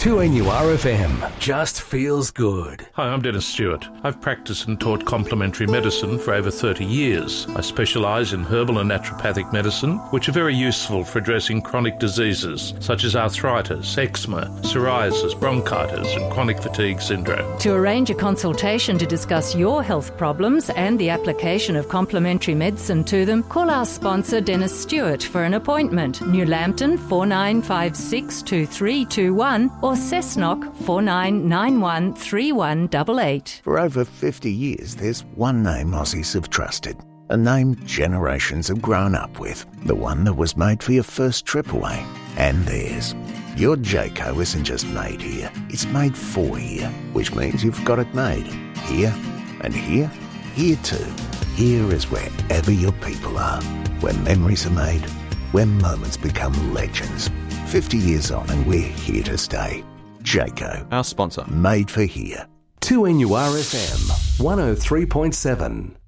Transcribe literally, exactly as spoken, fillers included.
two N U R F M just feels good. Hi, I'm Dennis Stewart. I've practiced and taught complementary medicine for over thirty years. I specialise in herbal and naturopathic medicine, which are very useful for addressing chronic diseases such as arthritis, eczema, psoriasis, bronchitis and chronic fatigue syndrome. To arrange a consultation to discuss your health problems and the application of complementary medicine to them, call our sponsor Dennis Stewart for an appointment. New Lambton four nine five six two three two one or Cessnock four nine nine one three one eight eight. For over fifty years, there's one name Aussies have trusted. A name generations have grown up with. The one that was made for your first trip away. And theirs. Your Jayco isn't just made here. It's made for here. Which means you've got it made. Here and here. Here too. Here is wherever your people are. Where memories are made. Where moments become legends. fifty years on and we're here to stay. Jayco. Our sponsor. Made for here. two N U R F M one oh three point seven.